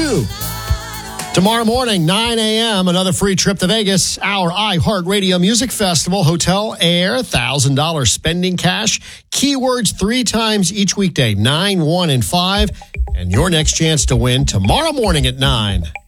too. Tomorrow morning, 9 a.m., another free trip to Vegas. Our iHeartRadio Music Festival, hotel, air, $1,000 spending cash. Keywords 3 times each weekday, 9, 1, and 5. And your next chance to win tomorrow morning at 9.